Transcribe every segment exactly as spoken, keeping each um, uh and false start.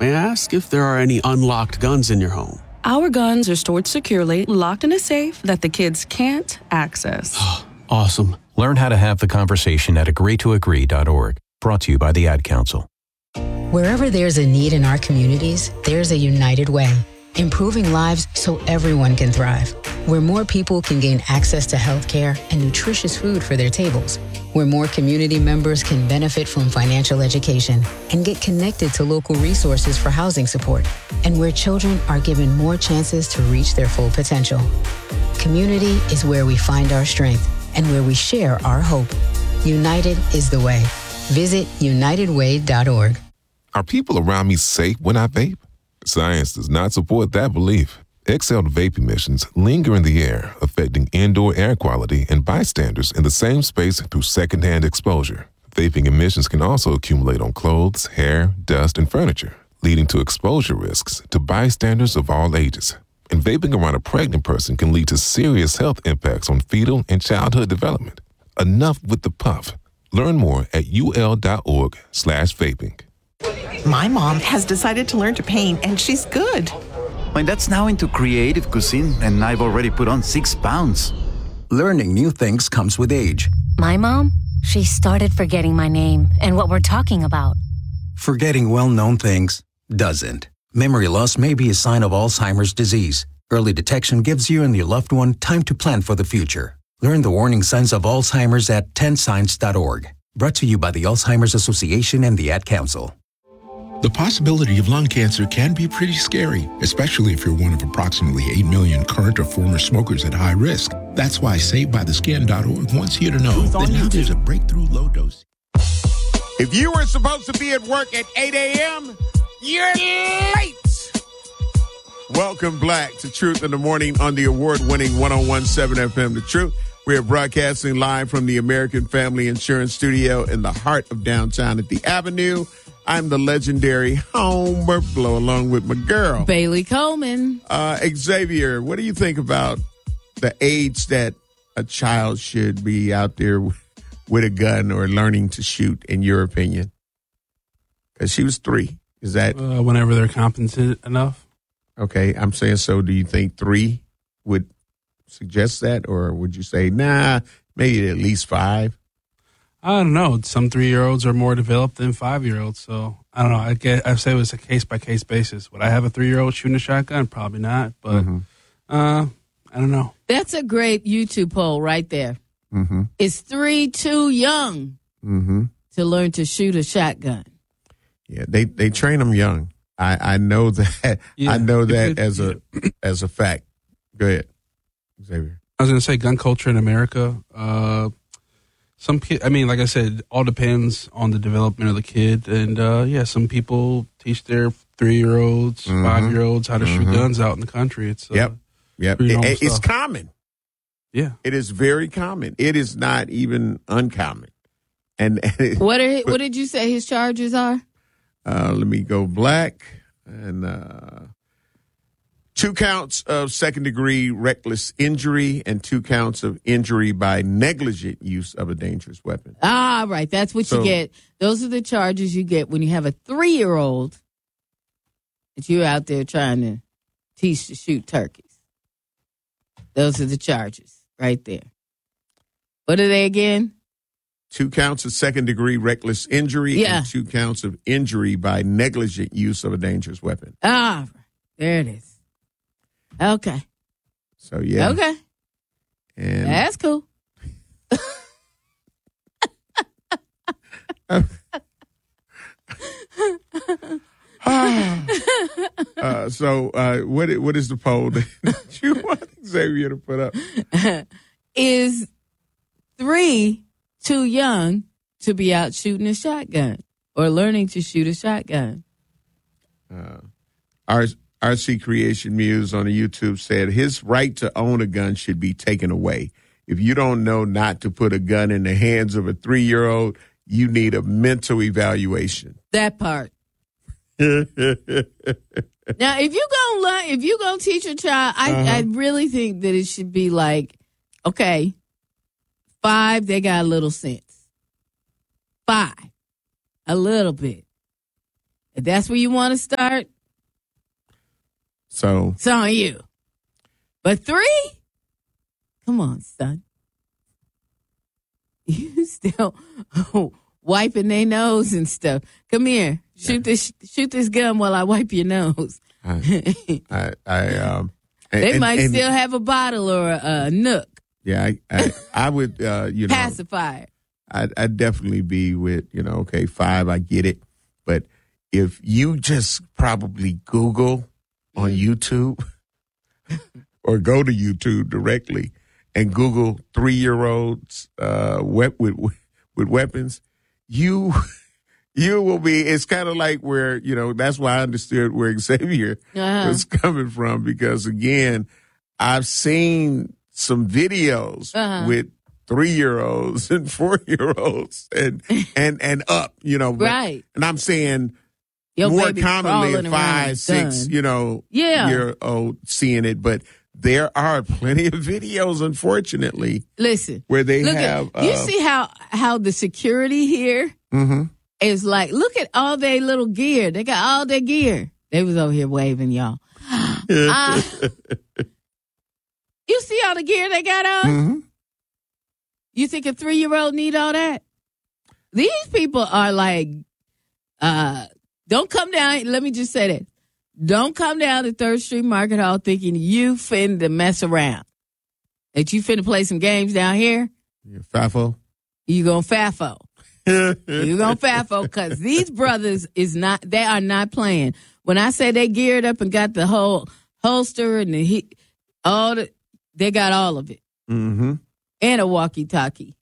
May I ask if there are any unlocked guns in your home? Our guns are stored securely, locked in a safe that the kids can't access. Awesome. Learn how to have the conversation at agree to agree dot org. Brought to you by the Ad Council. Wherever there's a need in our communities, there's a United Way. Improving lives so everyone can thrive. Where more people can gain access to health care and nutritious food for their tables. Where more community members can benefit from financial education and get connected to local resources for housing support. And where children are given more chances to reach their full potential. Community is where we find our strength and where we share our hope. United is the way. Visit united way dot org. Are people around me safe when I vape? Science does not support that belief. Exhaled vape emissions linger in the air, affecting indoor air quality and bystanders in the same space through secondhand exposure. Vaping emissions can also accumulate on clothes, hair, dust, and furniture, leading to exposure risks to bystanders of all ages. And vaping around a pregnant person can lead to serious health impacts on fetal and childhood development. Enough with the puff. Learn more at ul.org slash vaping. My mom has decided to learn to paint, and she's good. My dad's now into creative cuisine, and I've already put on six pounds. Learning new things comes with age. My mom, she started forgetting my name and what we're talking about. Forgetting well-known things doesn't. Memory loss may be a sign of Alzheimer's disease. Early detection gives you and your loved one time to plan for the future. Learn the warning signs of Alzheimer's at ten signs dot org. Brought to you by the Alzheimer's Association and the Ad Council. The possibility of lung cancer can be pretty scary, especially if you're one of approximately eight million current or former smokers at high risk. That's why saved by the skin dot org wants you to know that now there's a breakthrough low dose. If you were supposed to be at work at eight a.m., you're late. Welcome, Black, to Truth in the Morning on the award-winning one oh one point seven F M, The Truth. We are broadcasting live from the American Family Insurance Studio in the heart of downtown at the Avenue. I'm the legendary Homer Blow, along with my girl, Bailey Coleman. Uh, Xavier, what do you think about the age that a child should be out there with a gun or learning to shoot, in your opinion? Because she was three. Is that? Uh, whenever they're competent enough. Okay, I'm saying so. Do you think three would suggest that? Or would you say, nah, maybe at least five? I don't know. Some three-year-olds are more developed than five-year-olds, so I don't know. I get. I say it was a case-by-case basis. Would I have a three-year-old shooting a shotgun? Probably not, but mm-hmm. uh, I don't know. That's a great YouTube poll right there. Mm-hmm. Is three too young mm-hmm. to learn to shoot a shotgun? Yeah, they, they train them young. I, I know that. Yeah. I know that as a as a fact. Go ahead, Xavier. I was going to say gun culture in America. Uh, Some kid, I mean, like I said, all depends on the development of the kid, and uh, yeah, some people teach their three-year-olds, mm-hmm. five-year-olds how to mm-hmm. shoot guns out in the country. It's uh, yep, yep. It, it's common. Yeah, it is very common. It is not even uncommon. And, and what are what did you say his charges are? Uh, let me go Black and. Uh, Two counts of second-degree reckless injury and two counts of injury by negligent use of a dangerous weapon. Ah, right. That's what so, you get. Those are the charges you get when you have a three-year-old that you're out there trying to teach to shoot turkeys. Those are the charges right there. What are they again? Two counts of second-degree reckless injury yeah. and two counts of injury by negligent use of a dangerous weapon. Ah, there it is. Okay. So, yeah. Okay. And that's cool. uh, so, uh, what what is the poll that you want Xavier to put up? Is three too young to be out shooting a shotgun or learning to shoot a shotgun? Uh, ours. R C Creation Muse on the YouTube said his right to own a gun should be taken away. If you don't know not to put a gun in the hands of a three-year-old, you need a mental evaluation. That part. Now, if you gonna learn, if you gonna teach a child, I, uh-huh. I really think that it should be like, okay, five, they got a little sense. Five, a little bit. If that's where you want to start, So it's on you. But three? Come on, son. You still wiping their nose and stuff. Come here. Shoot this shoot this gun while I wipe your nose. I, I, I um, they and, might and, still have a bottle or a, a nook. Yeah, I, I, I would, uh, you know, pacifier. I'd, I'd definitely be with, you know, okay, five, I get it. But if you just probably Google on YouTube or go to YouTube directly and Google three-year-olds uh, with, with with weapons, you you will be, it's kind of like where, you know, that's why I understood where Xavier uh-huh. was coming from, because, again, I've seen some videos uh-huh. with three-year-olds and four-year-olds and, and, and up, you know. Right. And I'm saying Your more commonly a five, six, you know, yeah. year old seeing it. But there are plenty of videos, unfortunately. Listen. Where they look have. At, you uh, see how, how the security here mm-hmm. is like, look at all their little gear. They got all their gear. They was over here waving, y'all. uh, you see all the gear they got on? Mm-hmm. You think a three-year-old need all that? These people are like, uh, don't come down. Let me just say that. Don't come down to third Street Market Hall thinking you finna mess around. That you finna play some games down here. Yeah, Fafo. You gonna Fafo. You gonna Fafo, because these brothers is not, they are not playing. When I say they geared up and got the whole holster and the he, all the, they got all of it. Mm-hmm. And a walkie-talkie.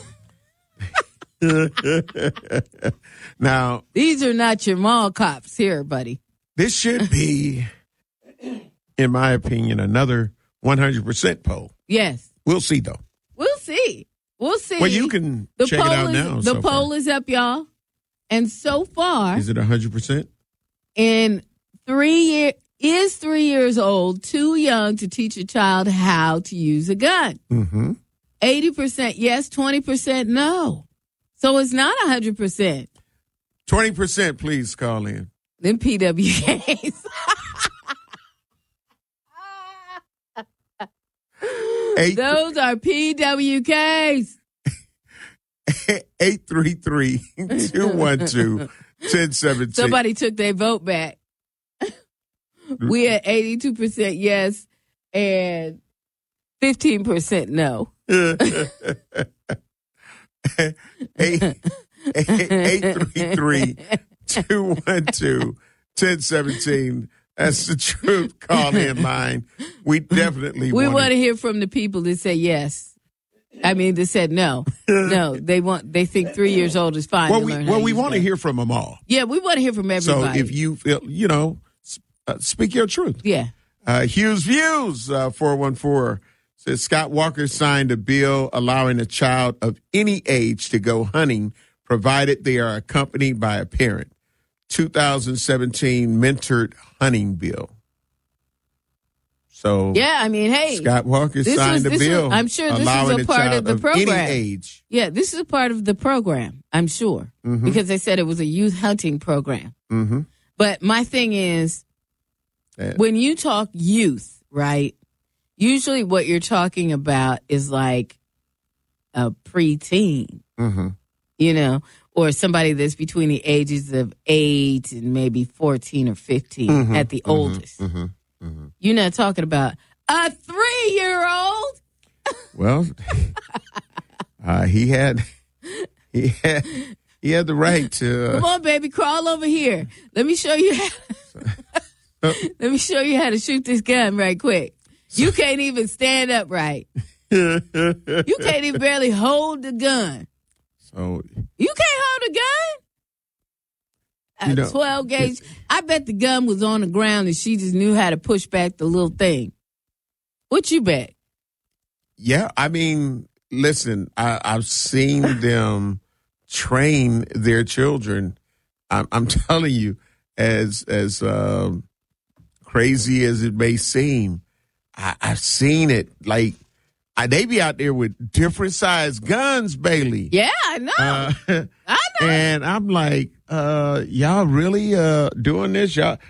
Now, these are not your mall cops here, buddy. This should be, in my opinion, another one hundred percent poll. Yes. We'll see, though. We'll see. We'll see. Well, you can the check it out is, now. The so poll far. is up, y'all. And so far. Is it one hundred percent? In three years, is three years old too young to teach a child how to use a gun? Mm-hmm. eighty percent yes, twenty percent no. So it's not one hundred percent. twenty percent, please call in. Them P W Ks. Eight, Those are P W Ks. eight three three, two one two, one zero one seven. Somebody took their vote back. We at eighty-two percent yes and fifteen percent no. eight three three, two one two, one zero one seven. That's the truth. Call in line. We definitely we want want to hear from the people that say yes. I mean, they said no. No, they want. They think three years old is fine. Well, to we learn how well to we use want to guns. hear from them all. Yeah, we want to hear from everybody. So if you feel, you know, uh, speak your truth. Yeah. Uh, Hughes Views, uh, four one four, says Scott Walker signed a bill allowing a child of any age to go hunting, provided they are accompanied by a parent. two thousand seventeen mentored hunting bill. So yeah, I mean, hey, Scott Walker signed was, a bill. Was, I'm sure this allowing is a part of the of program. Any age. Yeah, this is a part of the program. I'm sure mm-hmm. because they said it was a youth hunting program. Mm-hmm. But my thing is, yeah. when you talk youth, right? Usually, what you're talking about is like a preteen, mm-hmm. you know, or somebody that's between the ages of eight and maybe fourteen or fifteen mm-hmm. at the mm-hmm. oldest. Mm-hmm. Mm-hmm. You're not talking about a three-year-old. Well, uh, he had he had he had the right to. Uh, Come on, baby, crawl over here. Let me show you. How, let me show you how to shoot this gun right quick. You can't even stand up right. You can't even barely hold the gun. So you can't hold a gun. A know, twelve gauge. I bet the gun was on the ground and she just knew how to push back the little thing. What you bet? Yeah, I mean, listen, I, I've seen them train their children. I'm, I'm telling you, as as um, crazy as it may seem, I, I've seen it. Like I, they be out there with different size guns, Bailey. Yeah, I know. Uh, I know. And I'm like, uh, y'all really uh, doing this? Y'all,